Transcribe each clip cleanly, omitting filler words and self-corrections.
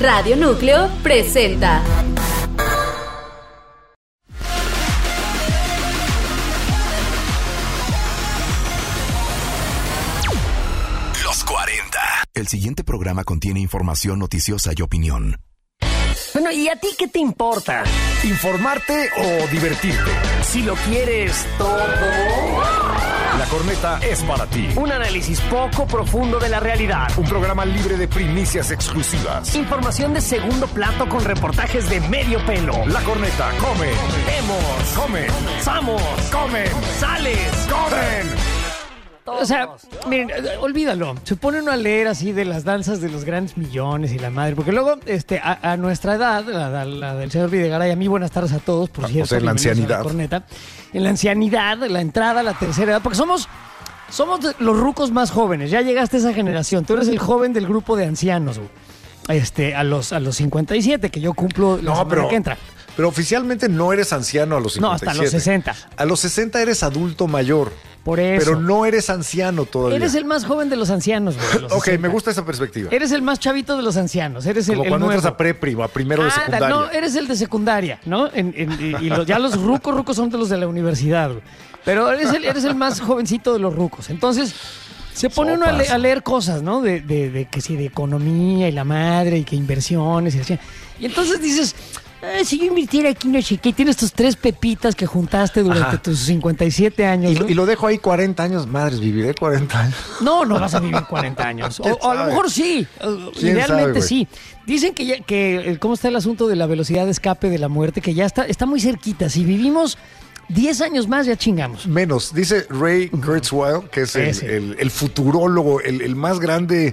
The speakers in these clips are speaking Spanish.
Radio Núcleo presenta Los 40. El siguiente programa contiene información noticiosa y opinión. Bueno, ¿y a ti qué te importa? ¿Informarte o divertirte? Si lo quieres todo. La Corneta es para ti. Un análisis poco profundo de la realidad. Un programa libre de primicias exclusivas. Información de segundo plato con reportajes de medio pelo. La Corneta come. Vemos. Comen. Somos. Comen. Sales. Comen. O sea, miren, olvídalo. Se pone uno a leer así de las danzas de los grandes millones y la madre. Porque luego, a nuestra edad, la del señor Videgaray, a mí buenas tardes a todos, por cierto. O sea, en la ancianidad. Corneta. En la ancianidad, la entrada, la tercera edad. Porque somos los rucos más jóvenes. Ya llegaste a esa generación. Tú eres el joven del grupo de ancianos, güey. A los 57, que yo cumplo la semana que entra. Pero oficialmente no eres anciano a los 57. No, hasta los 60. A los 60 eres adulto mayor. Por eso. Pero no eres anciano todavía. Eres el más joven de los ancianos, güey. Ok, 60. Me gusta esa perspectiva. Eres el más chavito de los ancianos. Eres como el cuando nuevo. entras a prepri o a primero de secundaria. No, eres el de secundaria, ¿no? Ya los rucos son de los de la universidad, güey. Pero eres el más jovencito de los rucos. Entonces, se pone uno a leer cosas, ¿no? De que sí, de economía y la madre y que inversiones y así. Y entonces dices... si yo invirtiera aquí, no sé qué, tienes tus 3 pepitas que juntaste durante tus 57 años. ¿No? Y lo dejo ahí 40 años. Madres, viviré 40 años. No vas a vivir 40 años. O a lo mejor sí. Idealmente sí. Dicen que ¿cómo está el asunto de la velocidad de escape de la muerte? Que ya está muy cerquita. Si vivimos 10 años más, ya chingamos. Menos. Dice Ray Kurzweil, que es el futurólogo, el más grande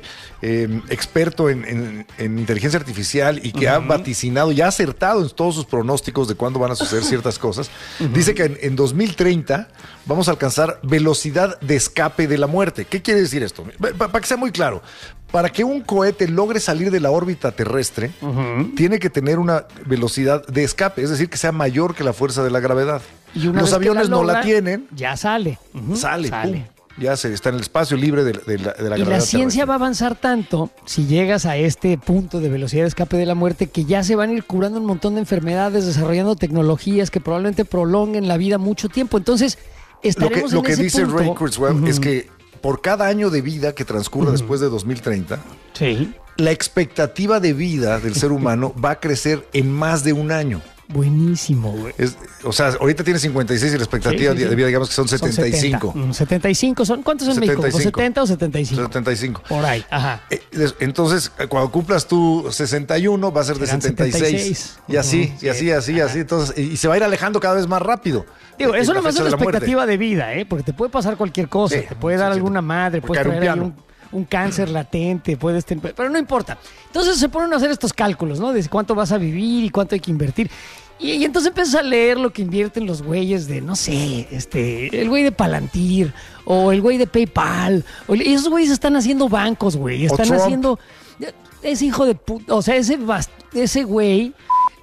experto en inteligencia artificial y que ha vaticinado y ha acertado en todos sus pronósticos de cuándo van a suceder ciertas cosas. Dice que en 2030 vamos a alcanzar velocidad de escape de la muerte. ¿Qué quiere decir esto? Para que sea muy claro. Para que un cohete logre salir de la órbita terrestre, tiene que tener una velocidad de escape, es decir, que sea mayor que la fuerza de la gravedad. Y los aviones no la tienen. Ya sale. Sale. Pum, ya está en el espacio libre de la gravedad. Y la ciencia terrestre. va a avanzar tanto si llegas a este punto de velocidad de escape de la muerte que ya se van a ir curando un montón de enfermedades, desarrollando tecnologías que probablemente prolonguen la vida mucho tiempo. Entonces, estaremos lo que en ese dice punto. Ray Kurzweil es que por cada año de vida que transcurra después de 2030, la expectativa de vida del ser humano va a crecer en más de un año. Buenísimo, güey. O sea, ahorita tiene 56 y la expectativa de vida, digamos que son 75. 75 son, ¿cuántos en 75. México? ¿O 70 o 75? 75. Por ahí, ajá. Entonces, cuando cumplas tú 61, va a ser de 76. Y así, y así. Entonces, y se va a ir alejando cada vez más rápido. Digo, eso nomás es la expectativa de vida, ¿eh? Porque te puede pasar cualquier cosa. Te puede dar alguna madre, puede traer ahí un cáncer latente, pero no importa. Entonces se ponen a hacer estos cálculos, ¿no? De cuánto vas a vivir y cuánto hay que invertir. Y entonces empiezas a leer lo que invierten los güeyes de, no sé, el güey de Palantir o el güey de PayPal. Y esos güeyes están haciendo bancos, güey. Están haciendo... Ese hijo de puta... O sea, ese güey...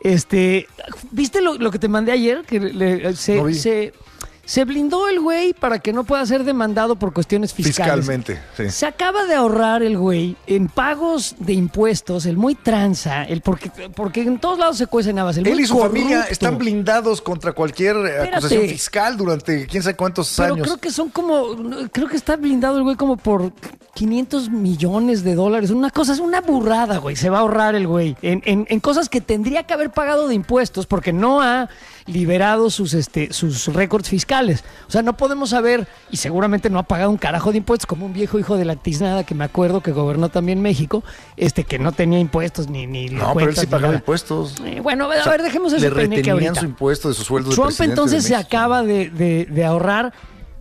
¿Viste lo que te mandé ayer? Que se blindó el güey para que no pueda ser demandado por cuestiones fiscales. Fiscalmente, sí. Se acaba de ahorrar el güey en pagos de impuestos, el muy tranza, porque en todos lados se cuecen habas. Él y su familia están blindados contra cualquier acusación fiscal durante quién sabe cuántos años. Creo que está blindado el güey como por 500 millones de dólares. Una cosa, es una burrada, güey. Se va a ahorrar el güey en cosas que tendría que haber pagado de impuestos porque no ha liberado sus récords fiscales. O sea, no podemos saber, y seguramente no ha pagado un carajo de impuestos, como un viejo hijo de la tiznada que me acuerdo que gobernó también México, que no tenía impuestos ni no, pero él sí pagaba impuestos. Bueno, a ver, dejemos ese peneque ahorita. Le retenían su impuesto de su sueldo de presidente Trump entonces de se acaba de ahorrar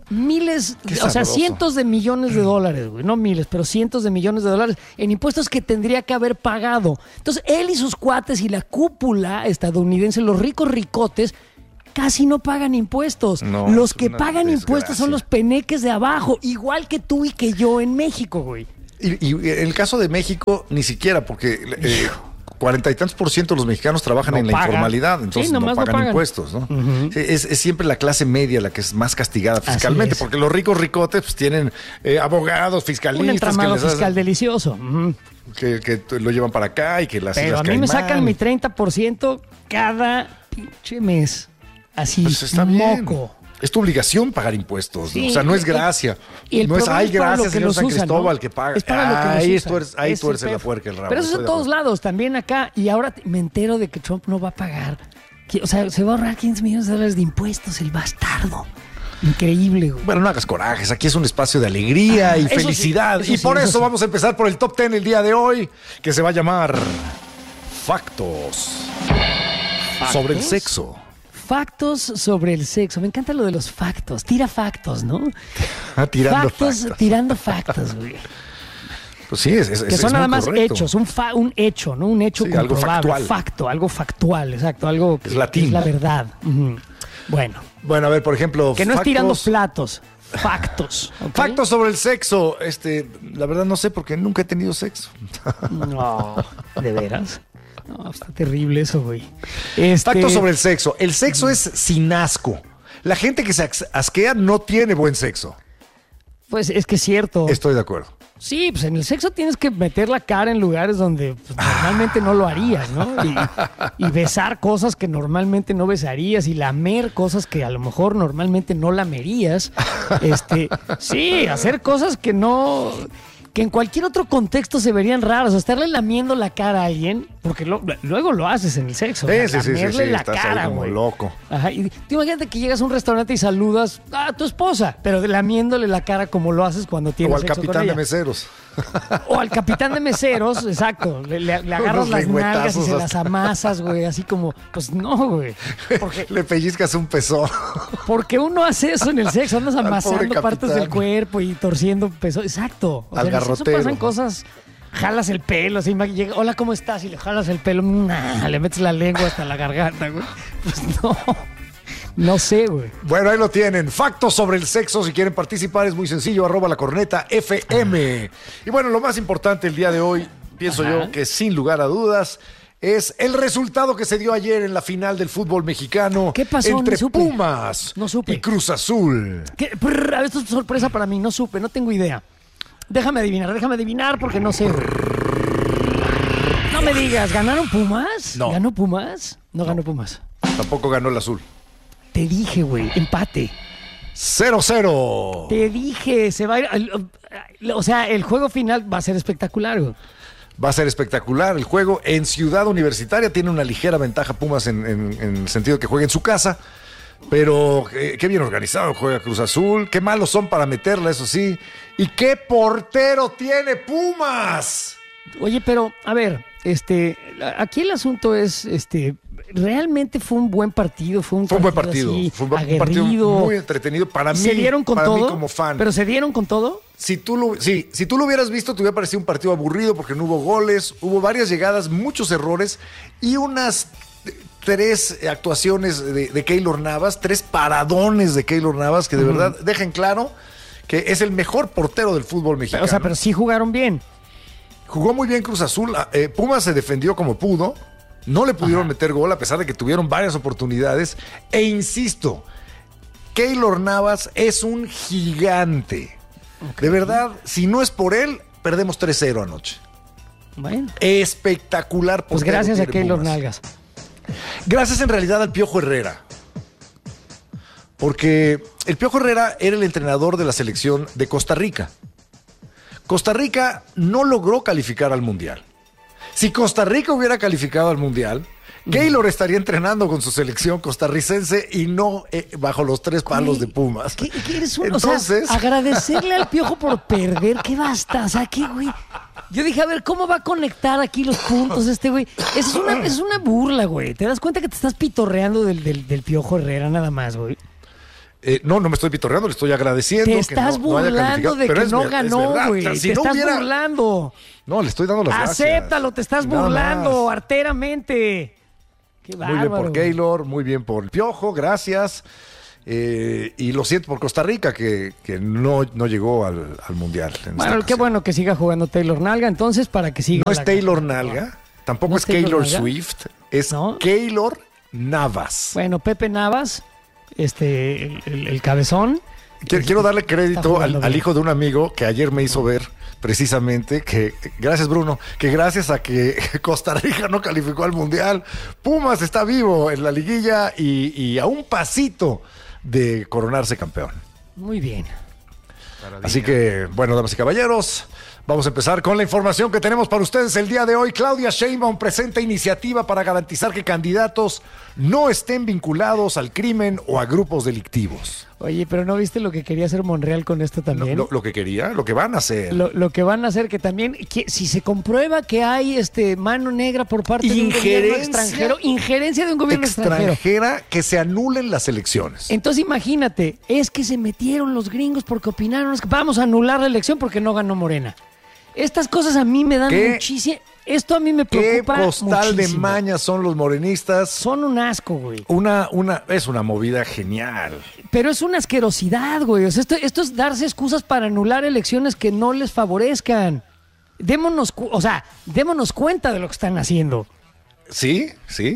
cientos de millones de dólares, güey, no miles, pero cientos de millones de dólares en impuestos que tendría que haber pagado. Entonces, él y sus cuates y la cúpula estadounidense, los ricos ricotes, casi no pagan impuestos. Los que pagan impuestos son los peneques de abajo, igual que tú y que yo en México, güey. Y en el caso de México, ni siquiera, porque 40 y tantos % de los mexicanos trabajan en la informalidad, entonces no pagan impuestos, ¿no? Uh-huh. Es siempre la clase media la que es más castigada fiscalmente, porque los ricos ricotes pues tienen abogados, fiscalistas. Un entramado fiscal delicioso. Uh-huh. Que lo llevan para acá y que las Pero a mí me sacan mi 30% cada pinche mes. Así, pues está moco. Bien. Es tu obligación pagar impuestos, sí, ¿no? O sea, no es gracia. Y no es, ay, gracias, señor San Cristóbal, ¿no? que paga. Es para lo que ahí tuerce la puerca el rabo. Pero eso es en todos lados, también acá. Y ahora me entero de que Trump no va a pagar. O sea, se va a ahorrar $15 millones de impuestos, el bastardo. Increíble, güey. Bueno, no hagas corajes. Aquí es un espacio de alegría y felicidad. Sí, y por eso vamos a empezar por el Top 10 el día de hoy, que se va a llamar Factos sobre el sexo. Factos sobre el sexo. Me encanta lo de los factos. Tira factos, ¿no? Tirando factos. Tirando factos, güey. Pues sí, que son nada más correcto. Hechos, un hecho, ¿no? Un hecho comprobable. Algo factual. Exacto. Algo que es la verdad. Uh-huh. Bueno, a ver, por ejemplo, que no es tirando platos. Factos. ¿Okay? Factos sobre el sexo. La verdad no sé porque nunca he tenido sexo. No, ¿de veras? No, está terrible eso, güey. Factos sobre el sexo. El sexo es sin asco. La gente que se asquea no tiene buen sexo. Pues es que es cierto. Estoy de acuerdo. Sí, pues en el sexo tienes que meter la cara en lugares donde pues, normalmente no lo harías, ¿no? Y besar cosas que normalmente no besarías y lamer cosas que a lo mejor normalmente no lamerías. Sí, hacer cosas que en cualquier otro contexto se verían raras. O sea, estarle lamiendo la cara a alguien, porque luego lo haces en el sexo. Sí, lamerle la estás cara, ahí como güey. Loco. Ajá. Y tú imagínate que llegas a un restaurante y saludas a tu esposa, pero lamiéndole la cara como lo haces cuando tienes sexo con ella. O al capitán de meseros. O al capitán de meseros, exacto. Le agarras las nalgas y se las amasas, güey. Así como, pues no, güey. Le pellizcas un pezón. Porque uno hace eso en el sexo. Andas amasando partes del cuerpo y torciendo pezón. Exacto. O sea, en el sexo pasan cosas. Jalas el pelo, así, llega, hola, ¿cómo estás? Y le jalas el pelo, le metes la lengua hasta la garganta, güey. Pues no. No sé, güey. Bueno, ahí lo tienen. Factos sobre el sexo. Si quieren participar es muy sencillo. @lacorneta_FM. Y bueno, lo más importante el día de hoy, pienso yo, que sin lugar a dudas, es el resultado que se dio ayer en la final del fútbol mexicano. ¿Qué pasó? Entre Pumas y Cruz Azul. Esto es sorpresa para mí. No supe, no tengo idea. Déjame adivinar porque no sé. No me digas, ¿ganaron Pumas? No. ¿Ganó Pumas? No ganó Pumas. Tampoco ganó el Azul. Te dije, güey, empate. 0-0. Te dije, se va a ir. O sea, el juego final va a ser espectacular, güey. Va a ser espectacular el juego en Ciudad Universitaria. Tiene una ligera ventaja Pumas en el sentido de que juega en su casa. Pero qué bien organizado juega Cruz Azul. Qué malos son para meterla, eso sí. ¿Y qué portero tiene Pumas? Oye, pero, a ver, aquí el asunto es, realmente fue un buen partido. Fue un buen partido. Así, fue un partido muy entretenido para mí. ¿Se dieron con todo? Mí como fan. ¿Pero se dieron con todo? Si tú lo hubieras visto, te hubiera parecido un partido aburrido porque no hubo goles, hubo varias llegadas, muchos errores y unas 3 actuaciones de Keylor Navas, 3 paradones de Keylor Navas que de verdad dejan claro que es el mejor portero del fútbol mexicano. O sea, pero sí jugaron bien. Jugó muy bien Cruz Azul. Pumas se defendió como pudo. No le pudieron meter gol a pesar de que tuvieron varias oportunidades. E insisto, Keylor Navas es un gigante. Okay. De verdad, si no es por él, perdemos 3-0 anoche. Bueno. Espectacular. Pues gracias a Keylor Nalgas. Gracias en realidad al Piojo Herrera. Porque el Piojo Herrera era el entrenador de la selección de Costa Rica. Costa Rica no logró calificar al Mundial. Si Costa Rica hubiera calificado al Mundial, Keylor estaría entrenando con su selección costarricense y no bajo los 3 palos de Pumas. ¿Qué eres un, entonces, o sea, agradecerle al Piojo por perder, ¿qué basta? O sea, ¿qué, güey? Yo dije, a ver, ¿cómo va a conectar aquí los puntos güey? Es una burla, güey. ¿Te das cuenta que te estás pitorreando del Piojo Herrera nada más, güey? No me estoy pitorreando, le estoy agradeciendo. Te estás burlando de que no ganó, güey. Te estás burlando. No, le estoy dando las gracias. Acéptalo, te estás burlando arteramente. Qué bárbaro. Muy bien por Keylor, muy bien por el Piojo, gracias. Y lo siento por Costa Rica, que no llegó al Mundial. Bueno, qué bueno que siga jugando Keylor Nalga, entonces, para que siga. ¿No es Keylor Nalga? Tampoco es Taylor Swift, es Keylor Navas. Bueno, Pepe Navas, el cabezón. Quiero darle crédito al hijo de un amigo que ayer me hizo ver precisamente que, gracias Bruno, que gracias a que Costa Rica no calificó al Mundial, Pumas está vivo en la liguilla y a un pasito de coronarse campeón. Muy bien. Así que, bueno, damas y caballeros, vamos a empezar con la información que tenemos para ustedes el día de hoy. Claudia Sheinbaum presenta iniciativa para garantizar que candidatos no estén vinculados al crimen o a grupos delictivos. Oye, pero ¿no viste lo que quería hacer Monreal con esto también? Lo que quería, lo que van a hacer. Lo que van a hacer, que también, si se comprueba que hay mano negra por parte de un gobierno extranjero, injerencia de un gobierno extranjera, que se anulen las elecciones. Entonces imagínate, es que se metieron los gringos porque opinaron, es que vamos a anular la elección porque no ganó Morena. Estas cosas a mí me dan muchísimo. Esto a mí me preocupa ¿Qué costal muchísimo. de mañas son los morenistas? Son un asco, güey. Es una movida genial. Pero es una asquerosidad, güey. O sea, esto es darse excusas para anular elecciones que no les favorezcan. Démonos cuenta de lo que están haciendo. Sí.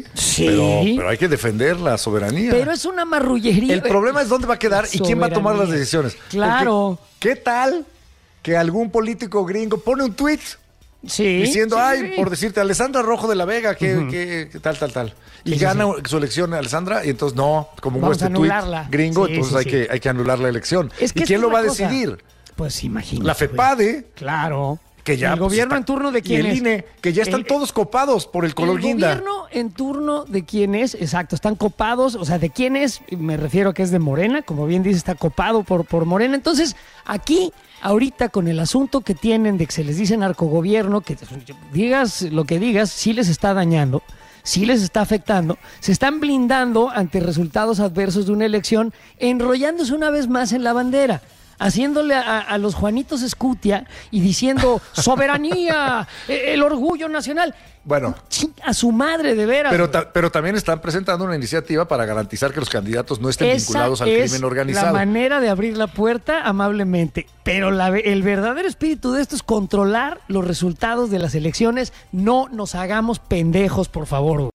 Pero hay que defender la soberanía. Pero es una marrullería. El problema es dónde va a quedar y quién va a tomar las decisiones. Claro. Porque, ¿qué tal que algún político gringo pone un tuit diciendo, por decirte, Alessandra Rojo de la Vega, que tal. Y gana su elección Alessandra, y entonces como hubo este tuit gringo, entonces hay que anular la elección. ¿Y quién lo va a decidir? Pues imagínate. La FEPADE. Claro. Que ya, el gobierno en turno de quién es. El INE, que ya están todos copados por el color guinda. El gobierno en turno de quién es, exacto, están copados, o sea, de quién es, me refiero a que es de Morena, como bien dice, está copado por Morena. Entonces, aquí, ahorita, con el asunto que tienen de que se les dice narcogobierno, que digas lo que digas, sí les está dañando, sí les está afectando, se están blindando ante resultados adversos de una elección, enrollándose una vez más en la bandera, haciéndole a los Juanitos Escutia y diciendo soberanía, el orgullo nacional. Bueno, a su madre, de veras. Pero también están presentando una iniciativa para garantizar que los candidatos no estén vinculados al crimen organizado. La manera de abrir la puerta amablemente. Pero el verdadero espíritu de esto es controlar los resultados de las elecciones. No nos hagamos pendejos, por favor.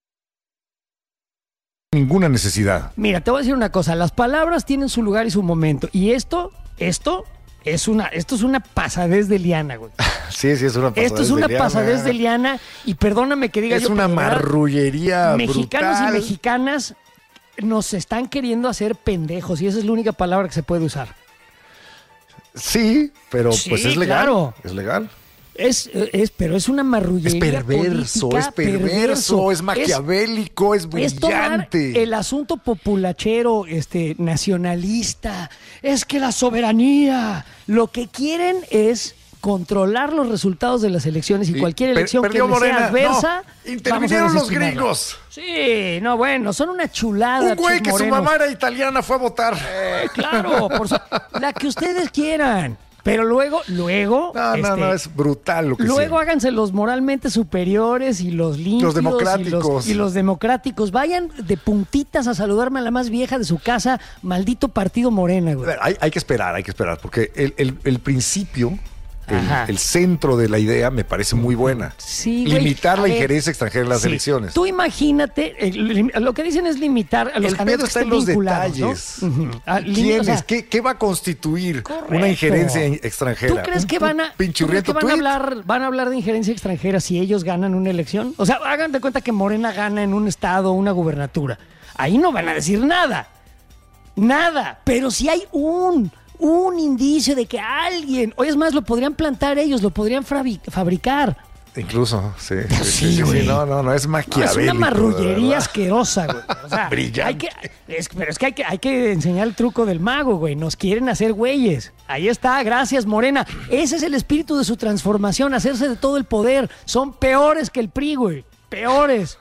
Ninguna necesidad. Mira, te voy a decir una cosa. Las palabras tienen su lugar y su momento. Y esto es una pasadez de liana, güey. Sí, es una pasadez de liana. Esto es una pasadez de liana y perdóname que diga es una marrullería mexicanos brutal. Y mexicanas nos están queriendo hacer pendejos y esa es la única palabra que se puede usar. Sí, pero pues es legal. Claro. Es legal. Pero es una marrullería. Es perverso, es maquiavélico, es brillante. Es tomar el asunto populachero, nacionalista, es que la soberanía, lo que quieren es controlar los resultados de las elecciones y cualquier elección que les sea adversa. No, intervinieron los gringos. Sí, no, bueno, son una chulada. Un güey que su mamá era italiana fue a votar. Claro, la que ustedes quieran. Pero luego... No, es brutal lo que luego háganse los moralmente superiores y los limpios. Los democráticos. Y los democráticos. Vayan de puntitas a saludarme a la más vieja de su casa, maldito partido Morena, güey. Hay que esperar, porque el principio... El centro de la idea me parece muy buena. Sí, limitar la injerencia extranjera en las elecciones. Tú imagínate, lo que dicen es limitar a los candidatos que estén vinculados, ¿no? ¿Quiénes? ¿Qué va a constituir una injerencia extranjera? ¿Tú crees que van a hablar de injerencia extranjera si ellos ganan una elección? O sea, hagan de cuenta que Morena gana en un estado una gubernatura. Ahí no van a decir nada. Nada. Pero si hay un indicio de que alguien, o es más, lo podrían plantar ellos, lo podrían fabricar. Incluso, sí. No, es maquiavélico. Es una marrullería asquerosa, güey. O sea, brillante. Pero es que hay que enseñar el truco del mago, güey. Nos quieren hacer güeyes. Ahí está, gracias, Morena. Ese es el espíritu de su transformación, hacerse de todo el poder. Son peores que el PRI, güey. Peores.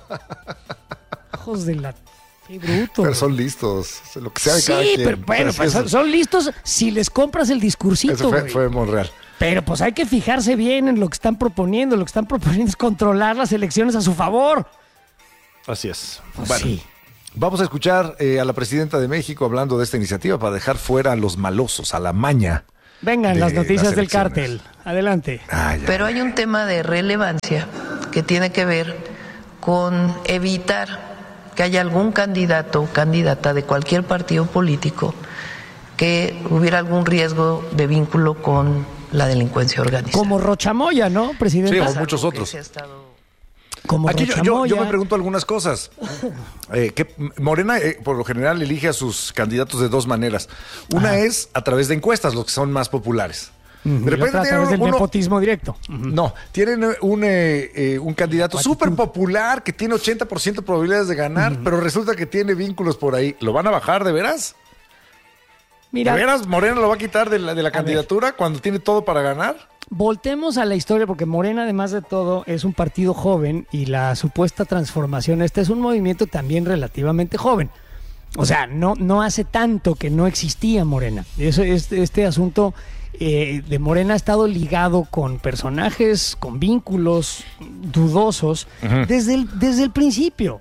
Hijos de la... Qué bruto. Pero son listos. Lo que sea de cada quien. Pero bueno, son listos si les compras el discursito. Eso fue Monreal. Pero pues hay que fijarse bien en lo que están proponiendo. Lo que están proponiendo es controlar las elecciones a su favor. Así es. Pues bueno, sí. Vamos a escuchar a la presidenta de México hablando de esta iniciativa para dejar fuera a los malosos, a la maña. Vengan las noticias del cártel. Adelante. Pero hay un tema de relevancia que tiene que ver con evitar que haya algún candidato o candidata de cualquier partido político que hubiera algún riesgo de vínculo con la delincuencia organizada. Como Rocha Moya, ¿no, presidente? Sí, o muchos otros. Como aquí yo me pregunto algunas cosas. Que Morena, por lo general, elige a sus candidatos de dos maneras. Una es a través de encuestas, los que son más populares. De repente a través del nepotismo directo. No, tienen un candidato súper popular que tiene 80% de probabilidades de ganar, pero resulta que tiene vínculos por ahí. ¿Lo van a bajar de veras? Mira, ¿De veras Morena lo va a quitar de la candidatura cuando tiene todo para ganar? Voltemos a la historia, porque Morena, además de todo, es un partido joven y la supuesta transformación, este es un movimiento también relativamente joven. O sea, no hace tanto que no existía Morena. Este asunto de Morena ha estado ligado con personajes, con vínculos dudosos desde el principio.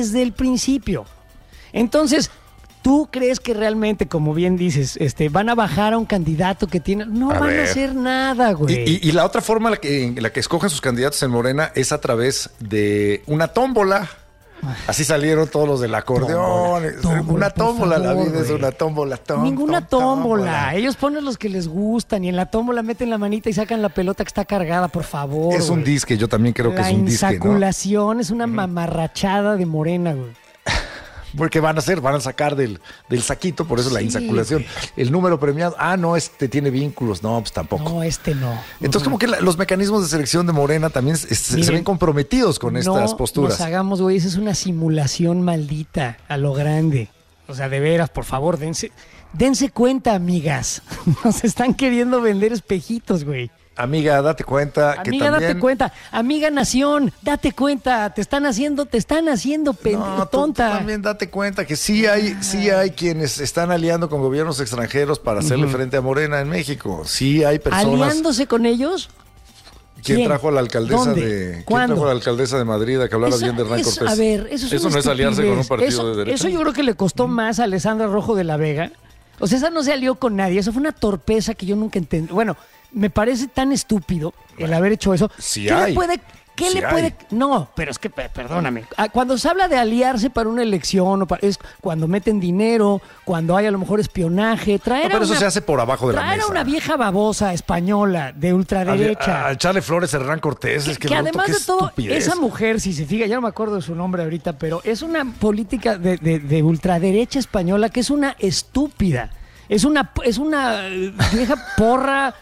Entonces, ¿tú crees que realmente, como bien dices, van a bajar a un candidato que tiene... No van a hacer nada, güey. Y la otra forma en la que escogen sus candidatos en Morena es a través de una tómbola. Así salieron todos los del acordeón. Una tómbola, la vida es una tómbola. Ninguna tómbola. Ellos ponen los que les gustan y en la tómbola meten la manita y sacan la pelota que está cargada, por favor. Es un disque, yo también creo que es un disque, ¿no? La insaculación es una mamarrachada de Morena, güey. Porque van a sacar del saquito, por eso la insaculación. El número premiado, no, tiene vínculos, no, pues tampoco. No, no. Entonces, como que los mecanismos de selección de Morena también se ven comprometidos con estas posturas. No nos hagamos, güey, esa es una simulación maldita a lo grande. O sea, de veras, por favor, dense cuenta, amigas. Nos están queriendo vender espejitos, güey. Amiga, date cuenta que también... Amiga, date cuenta. Amiga Nación, date cuenta. Te están haciendo tonta. Tú también date cuenta que sí hay quienes están aliando con gobiernos extranjeros para hacerle frente a Morena en México. Sí hay personas... ¿Aliándose con ellos? ¿Quién trajo a la alcaldesa ¿Cuándo? trajo a la alcaldesa de Madrid a que hablara bien de Hernán Cortés? A ver, eso no es aliarse con un partido de derecha. Eso yo creo que le costó más a Alessandra Rojo de la Vega. O sea, esa no se alió con nadie. Eso fue una torpeza que yo nunca entendí. Bueno, me parece tan estúpido el haber hecho eso. ¿Qué le puede? No, pero es que, perdóname. Cuando se habla de aliarse para una elección, es cuando meten dinero, cuando hay a lo mejor espionaje. Pero eso se hace por abajo de la mesa. Traer a una vieja babosa española de ultraderecha. A echarle flores a Hernán Cortés. Que además de todo, esa mujer, si se fija, ya no me acuerdo de su nombre ahorita, pero es una política de ultraderecha española que es una estúpida. Es una vieja porra,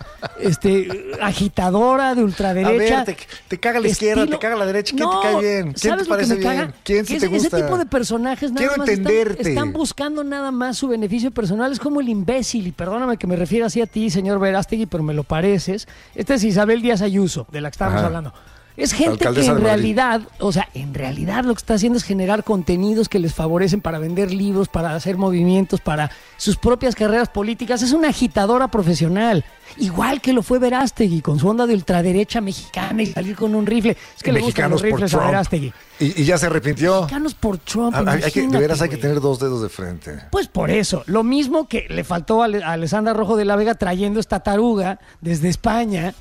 agitadora de ultraderecha. A ver, te caga la izquierda, te caga la derecha. ¿Quién te cae bien? ¿Quién te parece bien? ¿Quién sí te gusta? Ese tipo de personajes nada más están buscando nada más su beneficio personal. Es como el imbécil, y perdóname que me refiera así a ti, señor Verástegui, pero me lo pareces. Esta es Isabel Díaz Ayuso, de la que estábamos hablando. Es gente que en realidad lo que está haciendo es generar contenidos que les favorecen para vender libros, para hacer movimientos, para sus propias carreras políticas. Es una agitadora profesional, igual que lo fue Verástegui con su onda de ultraderecha mexicana y salir con un rifle. Es que le gustan los rifles a Verástegui. Y ya se arrepintió. Mexicanos por Trump. De veras hay que tener dos dedos de frente. Pues por eso. Lo mismo que le faltó a Alessandra Rojo de la Vega trayendo esta taruga desde España.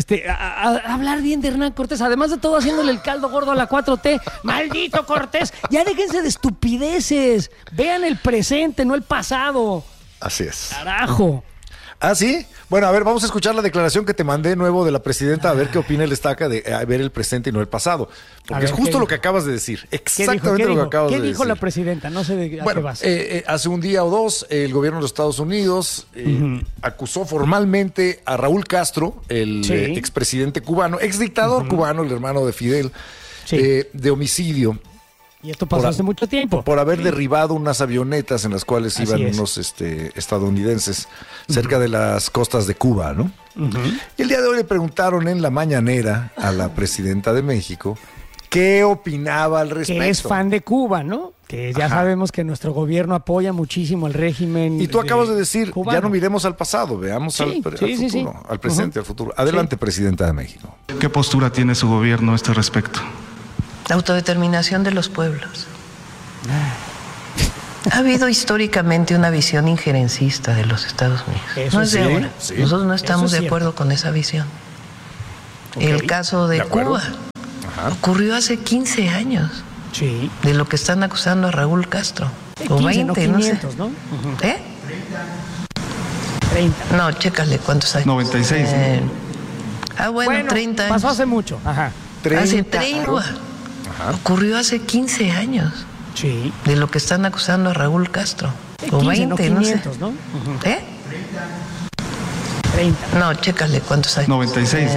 A hablar bien de Hernán Cortés, además de todo haciéndole el caldo gordo a la 4T. ¡Maldito Cortés! Ya déjense de estupideces. Vean el presente, no el pasado. Así es. Carajo. ¿Ah, sí? Bueno, a ver, vamos a escuchar la declaración que te mandé nuevo de la presidenta, a ver qué opina el Estaca de ver el presente y no el pasado. Porque es justo lo que acabas de decir. Exactamente lo que acabas de decir. ¿Qué dijo la presidenta? No sé de qué vas. Hace un día o dos, el gobierno de los Estados Unidos acusó formalmente a Raúl Castro, el expresidente cubano, exdictador cubano, el hermano de Fidel, de homicidio. Y esto pasó hace mucho tiempo. Por haber derribado unas avionetas en las cuales iban unos estadounidenses cerca de las costas de Cuba, ¿no? Y el día de hoy le preguntaron en la mañanera a la presidenta de México qué opinaba al respecto. Que es fan de Cuba, ¿no? Que ya sabemos que nuestro gobierno apoya muchísimo el régimen. Y tú acabas de decir, cubano. Ya no miremos al pasado, veamos al futuro, al presente, al futuro. Adelante, presidenta de México. ¿Qué postura tiene su gobierno a este respecto? La autodeterminación de los pueblos. Ha habido históricamente una visión injerencista de los Estados Unidos. Eso no es de ahora. Nosotros no estamos de acuerdo con esa visión. El caso de Cuba ocurrió hace 15 años. Sí. De lo que están acusando a Raúl Castro. O 15, 20, no 500, ¿no? ¿Eh? 30. No, chécale cuántos años. 96. Bueno, 30 años. Pasó hace mucho. Ajá. 30. Hace 30. Ocurrió hace 15 años. Sí. De lo que están acusando a Raúl Castro. O 15, 20, no 500, ¿no? ¿Eh? 30. No, chécale cuántos años. 96.